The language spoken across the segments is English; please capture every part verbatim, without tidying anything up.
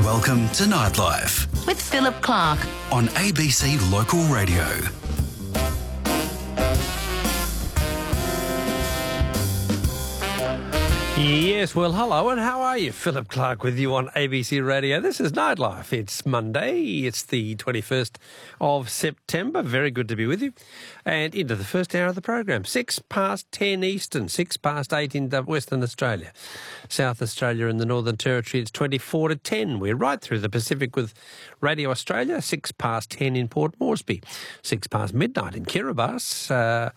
Welcome to Nightlife with Philip Clark on A B C Local Radio. Yes, well, hello, and how are you? Philip Clark with you on A B C Radio. This is Nightlife. It's Monday. It's the twenty-first of September. Very good to be with you. And into the first hour of the program. Six past ten Eastern, six past eight in Western Australia. South Australia and the Northern Territory, it's twenty-four to ten. We're right through the Pacific with Radio Australia. Six past ten in Port Moresby. Six past midnight in Kiribati. Uh,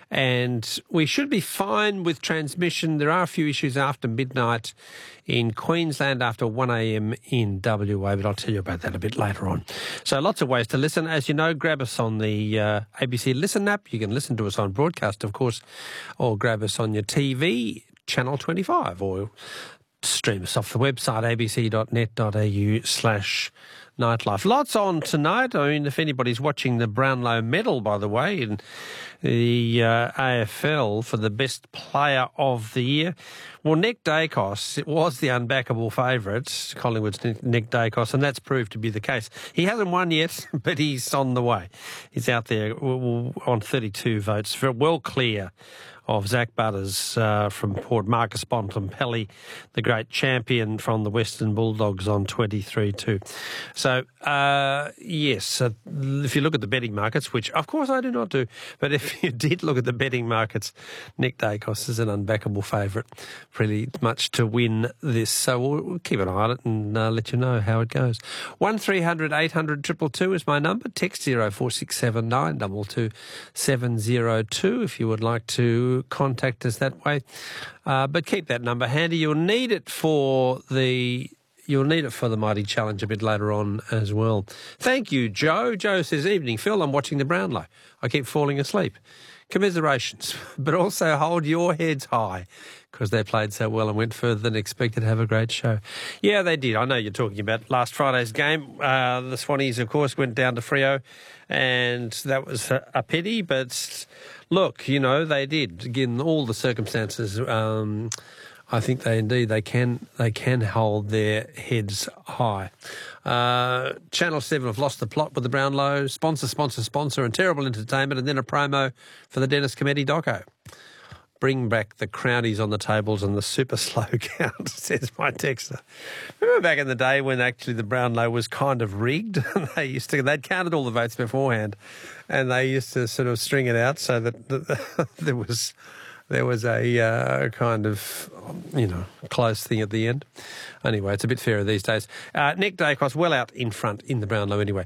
And we should be fine with transmission. There are a few issues after midnight in Queensland, after one a m in W A, but I'll tell you about that a bit later on. So lots of ways to listen. As you know, grab us on the uh, A B C Listen app. You can listen to us on broadcast, of course, or grab us on your T V, Channel twenty-five, or stream us off the website, abc.net.au slash nightlife. Lots on tonight. I mean, if anybody's watching the Brownlow medal, by the way, in the uh, A F L for the best player of the year, well, Nick Dacos, it was the unbackable favourite, Collingwood's Nick Dacos, and that's proved to be the case. He hasn't won yet, but he's on the way. He's out there on thirty-two votes, well clear of Zach Butters uh, from Port, Marcus Bontempelli, the great champion from the Western Bulldogs, on twenty-three two. So, uh, yes, uh, if you look at the betting markets, which of course I do not do, but if you did look at the betting markets, Nick Dacos is an unbackable favourite pretty much to win this. So we'll, we'll keep an eye on it and uh, let you know how it goes. one three hundred eight hundred two two two is my number. Text zero four six seven nine two two seven zero two if you would like to contact us that way. Uh, but keep that number handy. You'll need it for the you'll need it for the Mighty Challenge a bit later on as well. Thank you, Joe. Joe says, "Evening, Phil. I'm watching the Brownlow. I keep falling asleep. Commiserations, but also hold your heads high because they played so well and went further than expected. Have a great show." Yeah, they did. I know you're talking about last Friday's game. Uh, the Swannies, of course, went down to Freo, and that was a, a pity. But look, you know, they did. Given all the circumstances, um, I think they indeed they can they can hold their heads high. Uh, Channel seven have lost the plot with the Brownlow. Sponsor, sponsor, sponsor, and terrible entertainment, and then a promo for the Dennis Cometti doco. Bring back the crownies on the tables and the super slow count, says my texter. Remember back in the day when actually the Brownlow was kind of rigged? they used to they'd counted all the votes beforehand, and they used to sort of string it out so that the, there was there was a uh, kind of, you know, close thing at the end. Anyway, it's a bit fairer these days. Uh, Nick Dacos well out in front in the Brownlow anyway.